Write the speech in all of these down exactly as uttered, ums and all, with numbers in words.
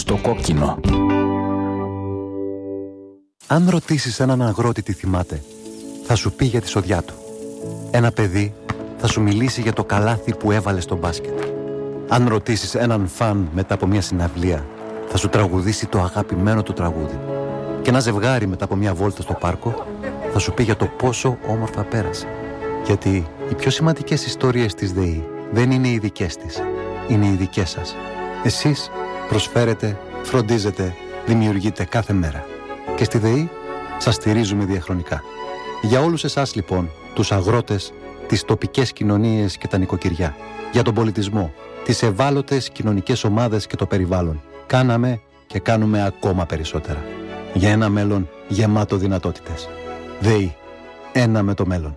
Στο κόκκινο. Αν ρωτήσεις έναν αγρότη τι θυμάται, θα σου πει για τη σοδιά του. Ένα παιδί θα σου μιλήσει για το καλάθι που έβαλε στο μπάσκετ. Αν ρωτήσεις έναν φαν μετά από μια συναυλία, θα σου τραγουδήσει το αγαπημένο του τραγούδι. Και ένα ζευγάρι μετά από μια βόλτα στο πάρκο θα σου πει για το πόσο όμορφα πέρασε. Γιατί οι πιο σημαντικές ιστορίες της ΔΕΗ δεν είναι οι δικές της, είναι οι δικές σας. Εσείς προσφέρετε, φροντίζετε, δημιουργείτε κάθε μέρα. Και στη ΔΕΗ σας στηρίζουμε διαχρονικά. Για όλους εσάς λοιπόν, τους αγρότες, τις τοπικές κοινωνίες και τα νοικοκυριά, για τον πολιτισμό, τις ευάλωτες κοινωνικές ομάδες και το περιβάλλον, κάναμε και κάνουμε ακόμα περισσότερα. Για ένα μέλλον γεμάτο δυνατότητες. ΔΕΗ. Ένα με το μέλλον.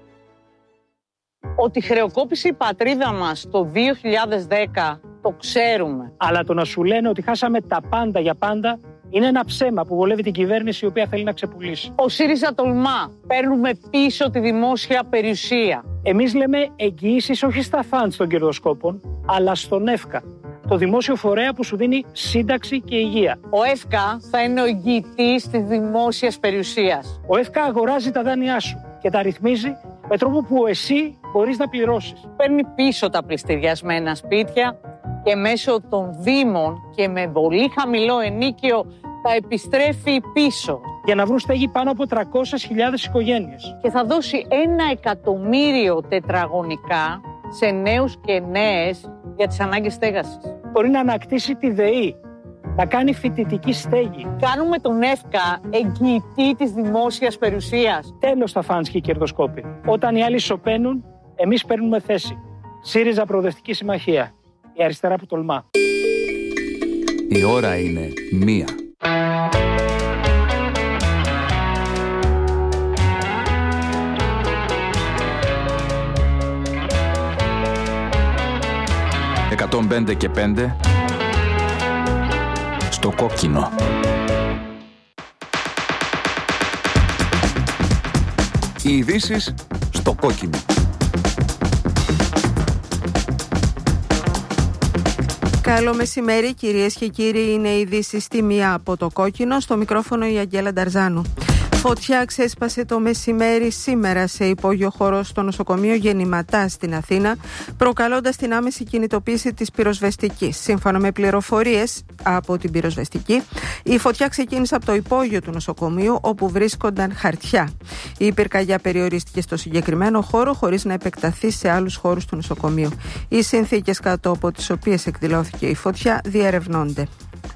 Ότι χρεοκόπησε η πατρίδα μας το δύο χιλιάδες δέκα, το ξέρουμε. Αλλά το να σου λένε ότι χάσαμε τα πάντα για πάντα είναι ένα ψέμα που βολεύει την κυβέρνηση η οποία θέλει να ξεπουλήσει. Ο ΣΥΡΙΖΑ τολμά. Παίρνουμε πίσω τη δημόσια περιουσία. Εμείς λέμε εγγυήσεις όχι στα φαντς των κερδοσκόπων, αλλά στον ΕΦΚΑ, το δημόσιο φορέα που σου δίνει σύνταξη και υγεία. Ο ΕΦΚΑ θα είναι ο εγγυητής της δημόσιας περιουσίας. Ο ΕΦΚΑ αγοράζει τα δάνειά σου και τα ρυθμίζει με τρόπο που εσύ μπορείς να πληρώσεις. Παίρνει πίσω τα πληστηριασμένα σπίτια και μέσω των δήμων και με πολύ χαμηλό ενίκιο τα επιστρέφει πίσω. Για να βρουν στέγη πάνω από τριακόσιες χιλιάδες οικογένειες. Και θα δώσει ένα εκατομμύριο τετραγωνικά σε νέους και νέες για τις ανάγκες στέγασης. Μπορεί να ανακτήσει τη ΔΕΗ, να κάνει φοιτητική στέγη. Κάνουμε τον ΕΦΚΑ εγγυητή της δημόσιας περιουσίας. Τέλος τα φαντς και οι κερδοσκόποι. Όταν οι άλλοι σωπαίνουν, εμείς παίρνουμε θέση. ΣΥΡΙΖΑ Προοδευτική Συμμαχία. Η αριστερά που τολμά. Η ώρα είναι μία. εκατόν πέντε και πέντε στο κόκκινο. Οι ειδήσεις στο κόκκινο. Καλό μεσημέρι κυρίες και κύριοι, είναι οι ειδήσεις στη μία από το κόκκινο, στο μικρόφωνο η Αγγέλα Νταρζάνου. Φωτιά ξέσπασε το μεσημέρι σήμερα σε υπόγειο χώρο στο νοσοκομείο Γεννηματά στην Αθήνα, προκαλώντας την άμεση κινητοποίηση της πυροσβεστικής. Σύμφωνα με πληροφορίες από την πυροσβεστική, η φωτιά ξεκίνησε από το υπόγειο του νοσοκομείου, όπου βρίσκονταν χαρτιά. Η πυρκαγιά περιορίστηκε στο συγκεκριμένο χώρο, χωρίς να επεκταθεί σε άλλους χώρους του νοσοκομείου. Οι συνθήκες κάτω από τις οποίες εκδηλώθηκε η φωτιά διερευνώνται.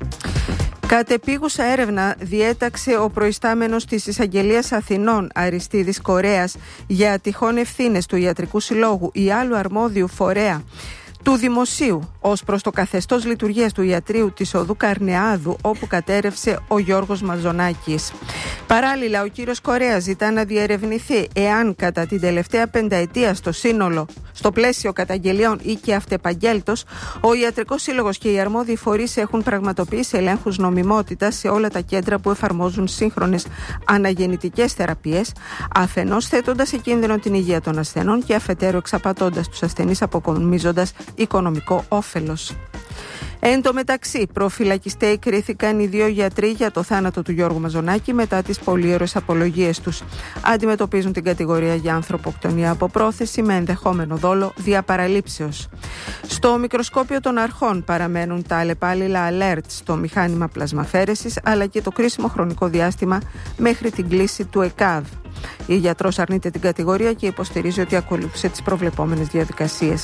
Κατεπίγουσα έρευνα διέταξε ο προϊστάμενος της Εισαγγελίας Αθηνών, Αριστίδης Κορέας, για τυχόν ευθύνες του Ιατρικού Συλλόγου ή άλλου αρμόδιου φορέα του Δημοσίου ως προς το καθεστώς λειτουργίας του ιατρείου της οδού Καρνεάδου, όπου κατέρευσε ο Γιώργος Μαζονάκης. Παράλληλα, ο κύριος Κορέας ζητά να διερευνηθεί εάν κατά την τελευταία πενταετία στο σύνολο, στο πλαίσιο καταγγελιών ή και αυτεπαγγέλτος, ο Ιατρικός Σύλλογος και οι αρμόδιοι φορείς έχουν πραγματοποιήσει ελέγχους νομιμότητας σε όλα τα κέντρα που εφαρμόζουν σύγχρονες αναγεννητικές θεραπείες, αφενός θέτοντας σε κίνδυνο την υγεία των ασθενών και αφετέρου εξαπατώντας τους ασθενείς, αποκομίζοντας οικονομικό όφελος. Εν τω μεταξύ, προφυλακιστέοι κρίθηκαν οι δύο γιατροί για το θάνατο του Γιώργου Μαζονάκη μετά τις πολύωρες απολογίες τους. Αντιμετωπίζουν την κατηγορία για ανθρωποκτονία από πρόθεση με ενδεχόμενο δόλο δια παραλήψεως. Στο μικροσκόπιο των αρχών παραμένουν τα αλλεπάλληλα alert στο μηχάνημα πλασμαφέρεσης, αλλά και το κρίσιμο χρονικό διάστημα μέχρι την κλίση του ΕΚΑΒ. Η γιατρός αρνείται την κατηγορία και υποστηρίζει ότι ακολούθησε τις προβλεπόμενες διαδικασίες.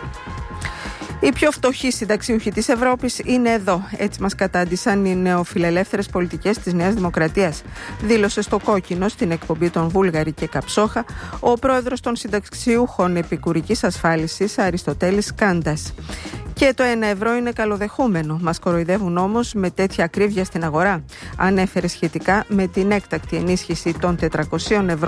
Οι πιο φτωχοί συνταξιούχοι της Ευρώπης είναι εδώ. Έτσι μας κατάντησαν οι νεοφιλελεύθερες πολιτικές της Νέας Δημοκρατίας. Δήλωσε στο κόκκινο, στην εκπομπή των Βούλγαρη και Καψόχα, ο πρόεδρος των συνταξιούχων επικουρικής ασφάλισης, Αριστοτέλης Κάντας. Και το ένα ευρώ είναι καλοδεχούμενο. Μας κοροϊδεύουν όμως με τέτοια ακρίβεια στην αγορά. Ανέφερε σχετικά με την έκτακτη ενίσχυση των τετρακοσίων ευρώ